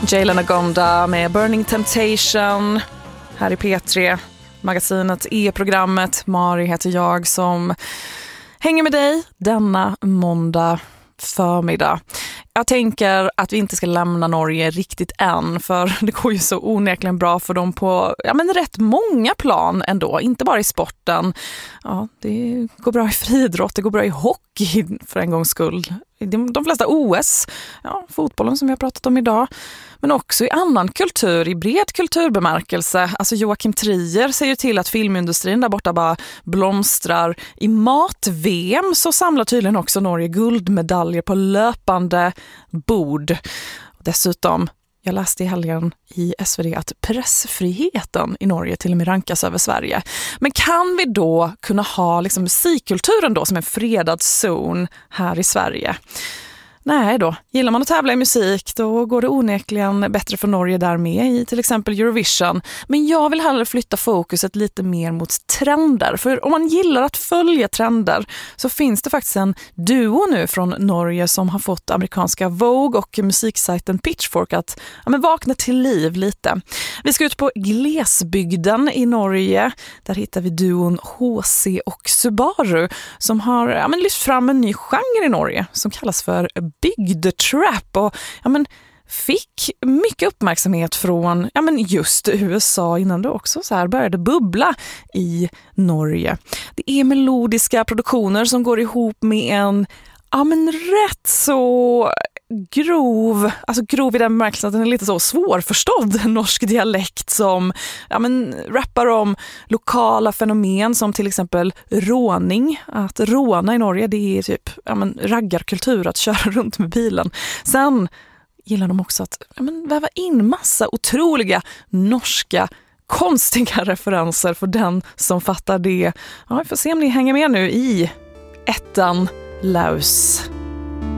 Jalen Agonda med Burning Temptation här i P3. Magasinet E-programmet. Mari heter jag som hänger med dig denna måndag förmiddag. Jag tänker att vi inte ska lämna Norge riktigt än, för det går ju så onekligen bra för dem på rätt många plan ändå, inte bara i sporten. Ja, det går bra i friidrott, det går bra i hockey för en gångs skull. De flesta OS, fotbollen som vi har pratat om idag, men också i annan kultur, i bred kulturbemärkelse. Alltså Joakim Trier säger till att filmindustrin där borta bara blomstrar. I mat-VM så samlar tydligen också Norge guldmedaljer på löpande bord. Dessutom, jag läste i helgen i SvD att pressfriheten i Norge till och med rankas över Sverige. Men kan vi då kunna ha musikkulturen då som en fredad zon här i Sverige? Nej då. Gillar man att tävla i musik, då går det onekligen bättre för Norge där med i till exempel Eurovision. Men jag vill hellre flytta fokuset lite mer mot trender. För om man gillar att följa trender så finns det faktiskt en duo nu från Norge som har fått amerikanska Vogue och musiksajten Pitchfork att vakna till liv lite. Vi ska ut på glesbygden i Norge. Där hittar vi duon HC och Subaru som har lyft fram en ny genre i Norge som kallas för bygdetrap och fick mycket uppmärksamhet från just USA innan det också så här började bubbla i Norge. Det är melodiska produktioner som går ihop med en rätt så grov i den bemärkelsen att den är lite så svårförstådd norsk dialekt som rappar om lokala fenomen som till exempel råning. Att råna i Norge, det är typ raggarkultur, att köra runt med bilen. Sen gillar de också att väva in massa otroliga norska konstiga referenser för den som fattar det. Ja, vi får se om ni hänger med nu i ettan Laus.